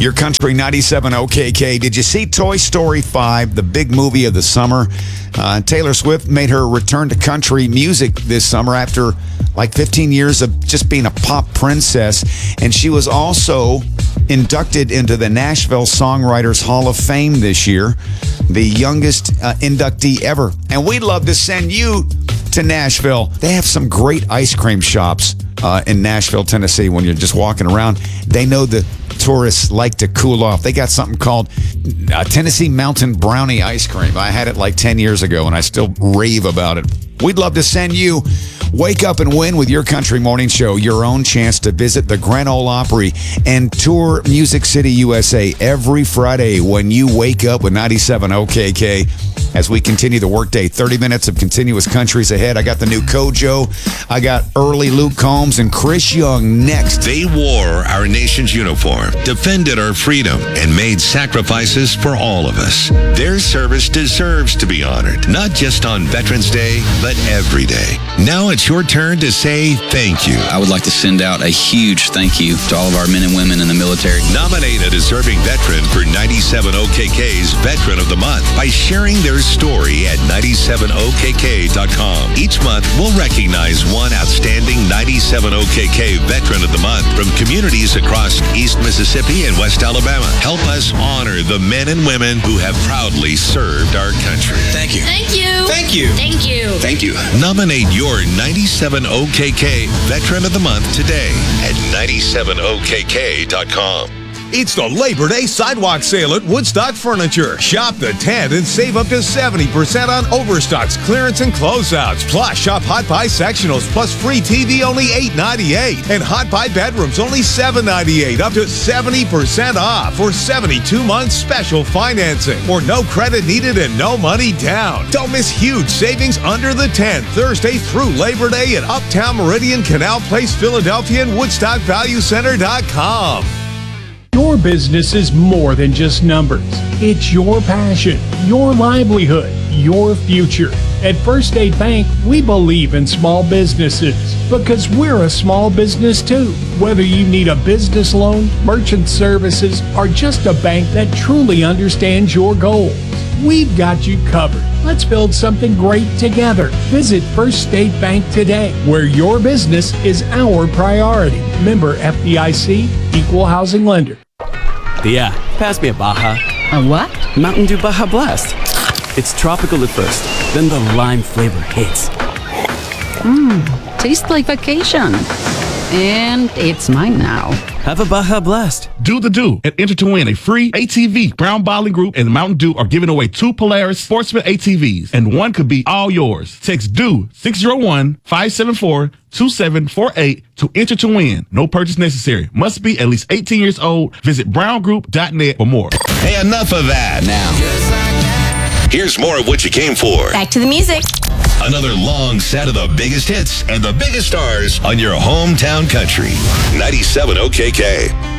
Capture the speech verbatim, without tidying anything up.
Your Country ninety-seven O K K. Did you see Toy Story five, the big movie of the summer? Uh, Taylor Swift made her return to country music this summer after like fifteen years of just being a pop princess. And she was also inducted into the Nashville Songwriters Hall of Fame this year, the youngest uh, inductee ever. And we'd love to send you to Nashville. They have some great ice cream shops uh, in Nashville, Tennessee. When you're just walking around, they know the tourists like to cool off. They got something called uh, Tennessee Mountain Brownie ice cream. I had it like ten years ago, and I still rave about it. We'd love to send you Wake Up and Win with Your Country Morning Show, your own chance to visit the Grand Ole Opry and tour Music City, U S A every Friday when you wake up with ninety-seven O K K. As we continue the workday, thirty minutes of continuous countries ahead. I got the new Kojo. I got early Luke Combs and Chris Young next. They wore our nation's uniform, defended our freedom, and made sacrifices for all of us. Their service deserves to be honored, not just on Veterans Day, but every day. Now it's your turn to say thank you. I would like to send out a huge thank you to all of our men and women in the military. Nominate a deserving veteran for ninety-seven O K K's Veteran of the Month by sharing their story at ninety-seven O K K dot com. Each month, we'll recognize one outstanding ninety-seven O K K Veteran of the Month from communities across East Mississippi and West Alabama. Help us honor the men and women who have proudly served our country. Thank you. Thank you. Thank you. Thank you. Thank you. Nominate your ninety-seven O K K Veteran of the Month today at ninety-seven O K K dot com. It's the Labor Day Sidewalk Sale at Woodstock Furniture. Shop the tent and save up to seventy percent on overstocks, clearance, and closeouts. Plus, shop Hot Buy Sectionals plus free T V only eight ninety-eight. And Hot Buy Bedrooms only seven ninety-eight, up to seventy percent off for seventy-two months special financing. Or no credit needed and no money down. Don't miss huge savings under the tent Thursday through Labor Day at Uptown Meridian, Canal Place, Philadelphia, and Woodstock Value Center dot com. Your business is more than just numbers. It's your passion, your livelihood, your future. At First State Bank, we believe in small businesses because we're a small business too. Whether you need a business loan, merchant services, or just a bank that truly understands your goals, we've got you covered. Let's build something great together. Visit First State Bank today, where your business is our priority. Member F D I C, Equal Housing Lender. Tia, pass me a Baja. A what? Mountain Dew Baja Blast. It's tropical at first, then the lime flavor hits. Mmm, tastes like vacation. And it's mine now. Have a Baja Blast. Do the do and enter to win a free A T V. Brown Bottling Group and Mountain Dew are giving away two Polaris Sportsman A T Vs, and one could be all yours. Text DEW six oh one, five seven four, two seven four eight to enter to win. No purchase necessary. Must be at least eighteen years old. Visit brown group dot net for more. Hey, enough of that. Now, here's more of what you came for. Back to the music. Another long set of the biggest hits and the biggest stars on your hometown country. ninety-seven O K K.